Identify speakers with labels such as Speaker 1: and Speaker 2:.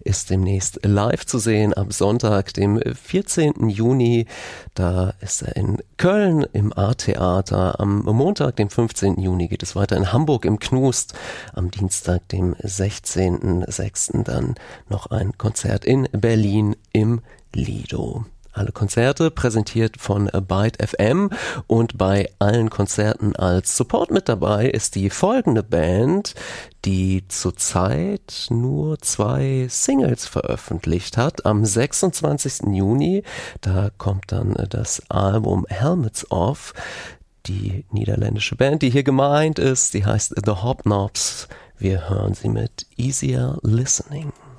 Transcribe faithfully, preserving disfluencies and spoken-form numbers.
Speaker 1: ist demnächst live zu sehen am Sonntag, dem vierzehnten Juni. Da ist er in Köln im A-Theater. Am Montag, dem fünfzehnten Juni, geht es weiter in Hamburg im Knust. Am Dienstag, dem sechzehnten sechsten dann noch ein Konzert in Berlin im Lido. Alle Konzerte präsentiert von Byte F M, und bei allen Konzerten als Support mit dabei ist die folgende Band, die zurzeit nur zwei Singles veröffentlicht hat. Am sechsundzwanzigsten Juni, da kommt dann das Album Helmets Off. Die niederländische Band, die hier gemeint ist, die heißt The Hobnobs. Wir hören sie mit Easier Listening.